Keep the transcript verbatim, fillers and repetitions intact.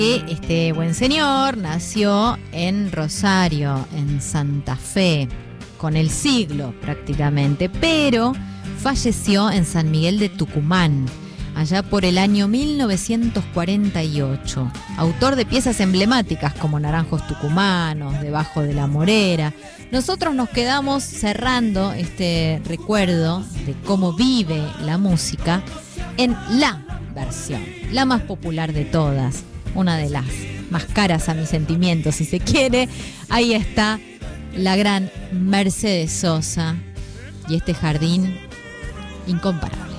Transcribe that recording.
Este buen señor nació en Rosario, en Santa Fe, con el siglo prácticamente, pero falleció en San Miguel de Tucumán, allá por el año mil novecientos cuarenta y ocho. Autor de piezas emblemáticas como Naranjos Tucumanos, Debajo de la Morera. Nosotros nos quedamos cerrando este recuerdo de cómo vive la música en la versión, la más popular de todas, una de las más caras a mis sentimientos, si se quiere. Ahí está la gran Mercedes Sosa y este jardín incomparable.